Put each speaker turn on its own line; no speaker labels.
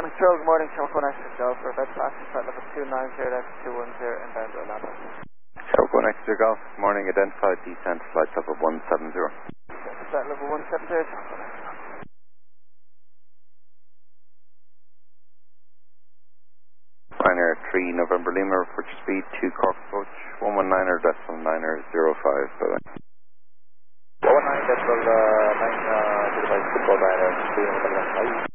Control, good morning, Show 1 Extra Golf, for bed passing flight level 290, that's 210, inbound to Orlando.
Show 1 Extra Golf, morning, identified descent, flight level 170.
Flight level 170,
Ryanair 3 November Lima, report your speed, 2 Cork approach, 119er decimal 9er 05, bye-bye.
119 decimal 9, to the football Ryanair 3 November Lima.